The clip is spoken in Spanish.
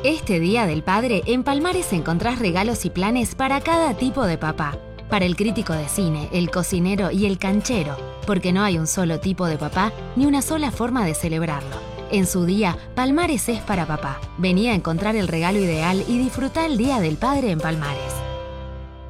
Este Día del Padre, en Palmares encontrás regalos y planes para cada tipo de papá. Para el crítico de cine, el cocinero y el canchero, porque no hay un solo tipo de papá ni una sola forma de celebrarlo. En su día, Palmares es para papá. Vení a encontrar el regalo ideal y disfrutá el Día del Padre en Palmares.